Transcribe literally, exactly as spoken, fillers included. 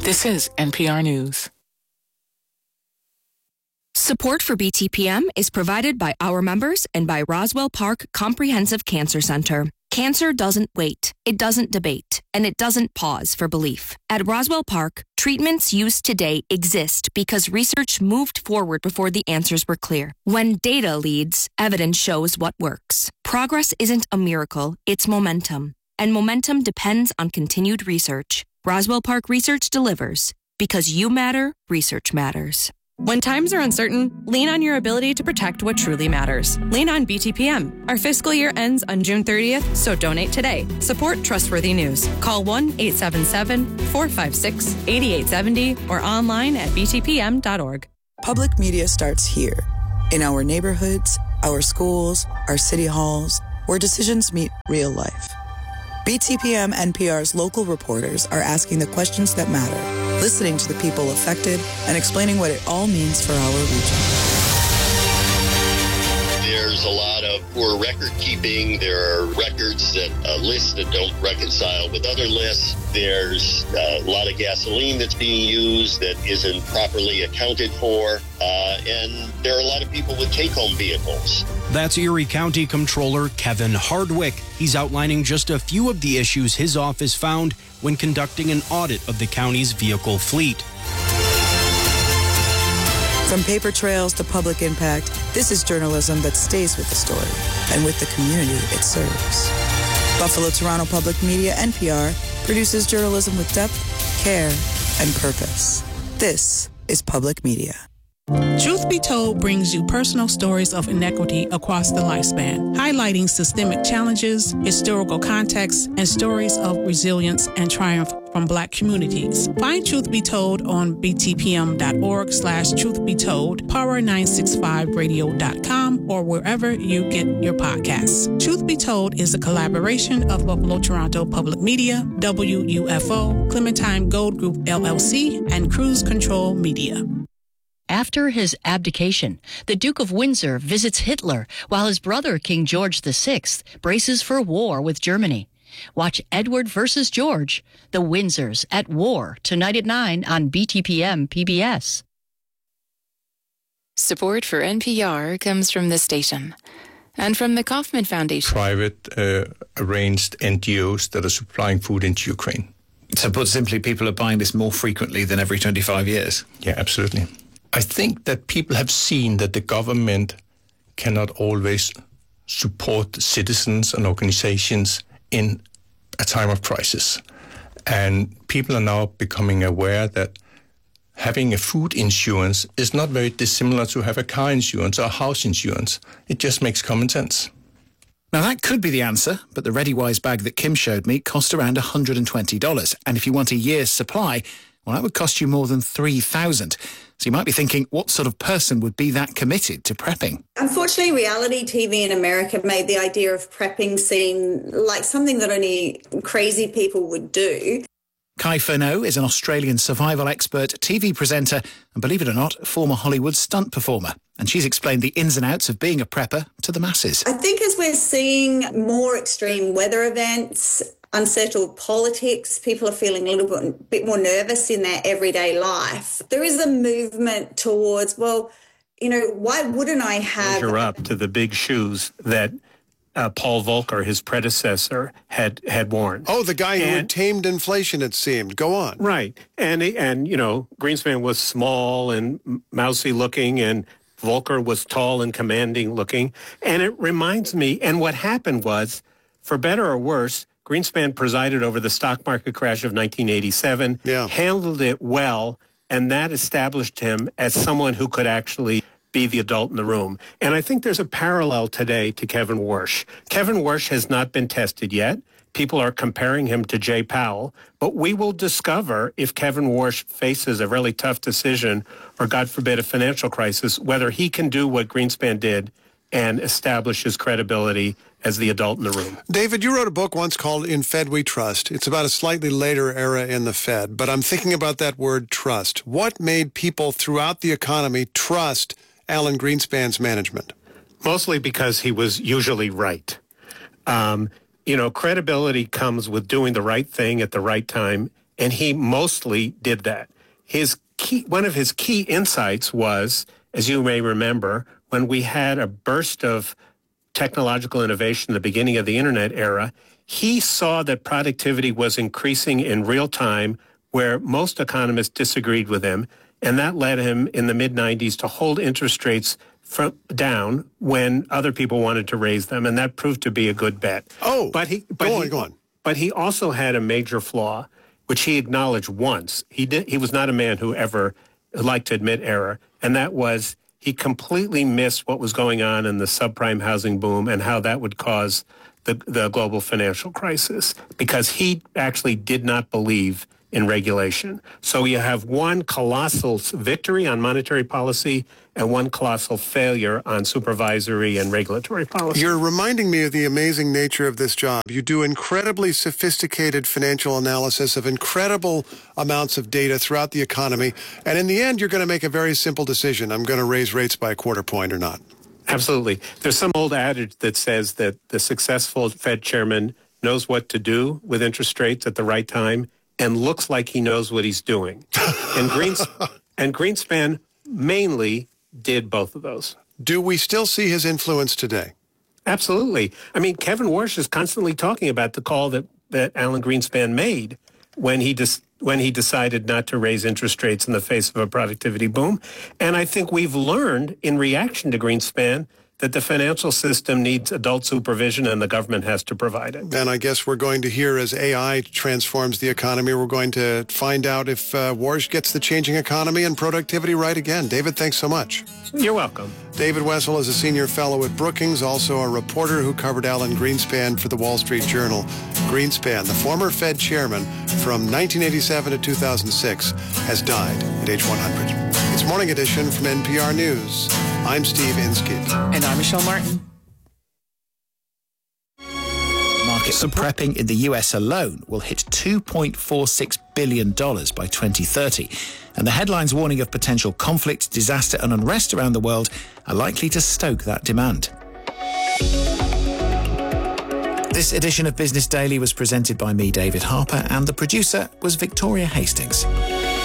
This is N P R News. Support for B T P M is provided by our members and by Roswell Park Comprehensive Cancer Center. Cancer doesn't wait, it doesn't debate, and it doesn't pause for belief. At Roswell Park, treatments used today exist because research moved forward before the answers were clear. When data leads, evidence shows what works. Progress isn't a miracle, it's momentum. And momentum depends on continued research. Roswell Park Research delivers. Because you matter, research matters. When times are uncertain, lean on your ability to protect what truly matters. Lean on B T P M. Our fiscal year ends on June thirtieth, so donate today. Support trustworthy news. Call one eight seven seven, four five six, eight eight seven zero or online at b t p m dot org. Public media starts here, in our neighborhoods, our schools, our city halls, where decisions meet real life. B T P M N P R's local reporters are asking the questions that matter, listening to the people affected, and explaining what it all means for our region. There's a lot of poor record keeping. There are records that uh, lists that don't reconcile with other lists. There's uh, a lot of gasoline that's being used that isn't properly accounted for. Uh, and there are a lot of people with take-home vehicles. That's Erie County Comptroller Kevin Hardwick. He's outlining just a few of the issues his office found when conducting an audit of the county's vehicle fleet. From paper trails to public impact, this is journalism that stays with the story and with the community it serves. Buffalo Toronto Public Media, N P R, produces journalism with depth, care, and purpose. This is public media. Truth Be Told brings you personal stories of inequity across the lifespan, highlighting systemic challenges, historical context, and stories of resilience and triumph from Black communities. Find Truth Be Told on b t p m dot org slash truth be told, power nine six five radio dot com, or wherever you get your podcasts. Truth Be Told is a collaboration of Buffalo Toronto Public Media, W U F O, Clementine Gold Group L L C, and Cruise Control Media. After his abdication, the Duke of Windsor visits Hitler while his brother, King George the Sixth, braces for war with Germany. Watch Edward versus George, The Windsors at War, tonight at nine on B T P M P B S. Support for N P R comes from this station and from the Kauffman Foundation. Private uh, arranged N G Os that are supplying food into Ukraine. So put simply, people are buying this more frequently than every twenty-five years? Yeah, absolutely. I think that people have seen that the government cannot always support citizens and organizations in a time of crisis. And people are now becoming aware that having a food insurance is not very dissimilar to have a car insurance or a house insurance. It just makes common sense. Now, that could be the answer, but the ReadyWise bag that Kim showed me cost around one hundred twenty dollars. And if you want a year's supply, well, that would cost you more than three thousand dollars. So you might be thinking, what sort of person would be that committed to prepping? Unfortunately, reality T V in America made the idea of prepping seem like something that only crazy people would do. Kai Furneaux is an Australian survival expert, T V presenter, and believe it or not, former Hollywood stunt performer. And she's explained the ins and outs of being a prepper to the masses. I think as we're seeing more extreme weather events, unsettled politics, people are feeling a little bit, bit more nervous in their everyday life. There is a movement towards, well, you know, why wouldn't I have... Measure up to the big shoes that uh, Paul Volcker, his predecessor, had had worn. Oh, the guy and, who had tamed inflation, it seemed. Go on. Right. And, and you know, Greenspan was small and mousy looking, and Volcker was tall and commanding looking. And it reminds me, and what happened was, for better or worse, Greenspan presided over the stock market crash of nineteen eighty-seven, yeah. handled it well, and that established him as someone who could actually be the adult in the room. And I think there's a parallel today to Kevin Warsh. Kevin Warsh has not been tested yet. People are comparing him to Jay Powell, but we will discover if Kevin Warsh faces a really tough decision or, God forbid, a financial crisis, whether he can do what Greenspan did and establish his credibility as the adult in the room. David, you wrote a book once called In Fed We Trust. It's about a slightly later era in the Fed, but I'm thinking about that word trust. What made people throughout the economy trust Alan Greenspan's management? Mostly because he was usually right. Um, you know, credibility comes with doing the right thing at the right time and he mostly did that. His key, one of his key insights was, as you may remember, when we had a burst of technological innovation in the beginning of the internet era, he saw that productivity was increasing in real time where most economists disagreed with him, and that led him in the mid nineties to hold interest rates from, down when other people wanted to raise them, and that proved to be a good bet. Oh, but he, but go on, he, go on. But he also had a major flaw, which he acknowledged once. He did. He was not a man who ever liked to admit error, and that was he completely missed what was going on in the subprime housing boom and how that would cause the, the global financial crisis, because he actually did not believe in regulation. So you have one colossal victory on monetary policy and one colossal failure on supervisory and regulatory policy. You're reminding me of the amazing nature of this job. You do incredibly sophisticated financial analysis of incredible amounts of data throughout the economy, and in the end, you're going to make a very simple decision. I'm going to raise rates by a quarter point or not. Absolutely. There's some old adage that says that the successful Fed chairman knows what to do with interest rates at the right time and looks like he knows what he's doing. And, Greens- and Greenspan mainly did both of those. Do we still see his influence today? Absolutely. I mean, Kevin Warsh is constantly talking about the call that, that Alan Greenspan made when he dis- when he decided not to raise interest rates in the face of a productivity boom. And I think we've learned in reaction to Greenspan that the financial system needs adult supervision and the government has to provide it. And I guess we're going to hear as A I transforms the economy, we're going to find out if uh, Warsh gets the changing economy and productivity right again. David, thanks so much. You're welcome. David Wessel is a senior fellow at Brookings, also a reporter who covered Alan Greenspan for the Wall Street Journal. Greenspan, the former Fed chairman from nineteen eighty-seven to two thousand six, has died at age one hundred. It's Morning Edition from N P R News. I'm Steve Inskid. And I'm Michelle Martin. Markets are prepping in the U S alone will hit two point four six billion dollars by twenty thirty. And the headlines warning of potential conflict, disaster and unrest around the world are likely to stoke that demand. This edition of Business Daily was presented by me, David Harper, and the producer was Victoria Hastings.